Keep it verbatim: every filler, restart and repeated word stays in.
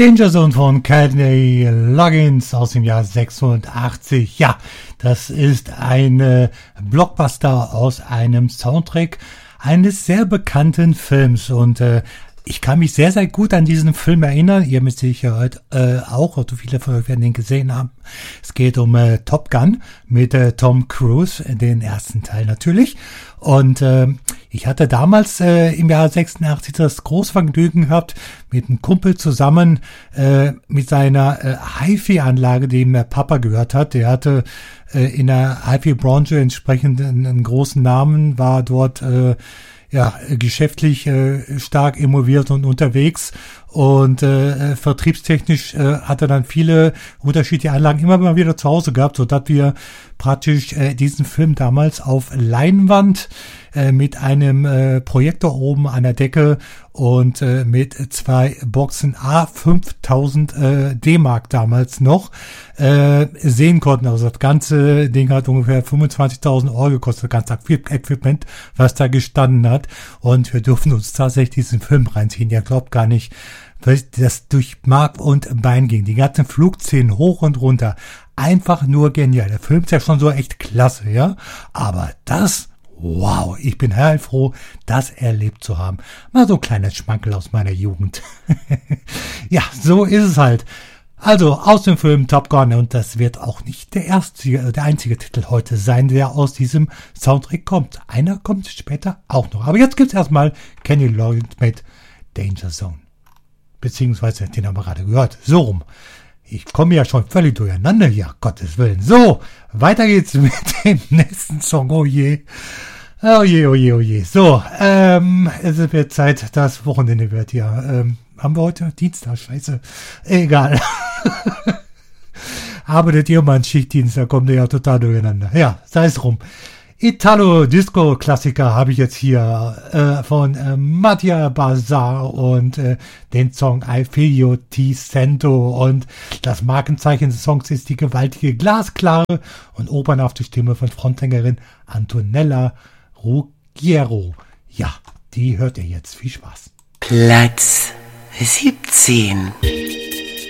Danger Zone von Kenny Loggins aus dem Jahr sechsundachtzig. Ja, das ist ein äh, Blockbuster aus einem Soundtrack eines sehr bekannten Films und äh, ich kann mich sehr, sehr gut an diesen Film erinnern. Ihr mit Sicherheit äh, auch, oder viele von euch werden den gesehen haben. Es geht um äh, Top Gun mit äh, Tom Cruise, den ersten Teil natürlich. Und äh, ich hatte damals äh, im Jahr sechsundachtzig das große Vergnügen gehabt, mit einem Kumpel zusammen äh, mit seiner äh, Hi-Fi-Anlage, die ihm der Papa gehört hat. Der hatte äh, in der Hi-Fi-Branche entsprechend einen, einen großen Namen, war dort äh, ja, geschäftlich äh, stark involviert und unterwegs und äh, vertriebstechnisch äh, hat er dann viele unterschiedliche Anlagen immer mal wieder zu Hause gehabt, so dass wir praktisch äh, diesen Film damals auf Leinwand äh, mit einem äh, Projektor oben an der Decke und äh, mit zwei Boxen A fünftausend äh, D-Mark damals noch äh, sehen konnten. Also das ganze Ding hat ungefähr fünfundzwanzigtausend Euro gekostet, das ganze Equipment, was da gestanden hat. Und wir dürfen uns tatsächlich diesen Film reinziehen. Ihr glaubt gar nicht, das durch Mark und Bein ging. Die ganzen Flugszenen hoch und runter. Einfach nur genial. Der Film ist ja schon so echt klasse, ja. Aber das, wow, ich bin heilfroh, das erlebt zu haben. Mal so ein kleines Schmankerl aus meiner Jugend. Ja, so ist es halt. Also aus dem Film Top Gun, und das wird auch nicht der erste, der einzige Titel heute sein, der aus diesem Soundtrack kommt. Einer kommt später auch noch. Aber jetzt gibt's erstmal Kenny Loggins mit Danger Zone. Beziehungsweise, den haben wir gerade gehört. So rum. Ich komme ja schon völlig durcheinander hier, Gottes Willen. So, weiter geht's mit dem nächsten Song. Oh je. Oh je, oh je, oh je. So, ähm, es wird Zeit, das Wochenende wird ja, ähm, haben wir heute Dienstag? Scheiße. Egal. Arbeitet ihr mal einen Schichtdienst, da kommt ihr ja total durcheinander. Ja, sei es rum. Italo-Disco-Klassiker habe ich jetzt hier äh, von äh, Mattia Bazar und äh, den Song I Feel You Ti Sento, und das Markenzeichen des Songs ist die gewaltige, glasklare und opernhafte Stimme von Frontsängerin Antonella Ruggiero. Ja, die hört ihr jetzt. Viel Spaß. Platz siebzehn.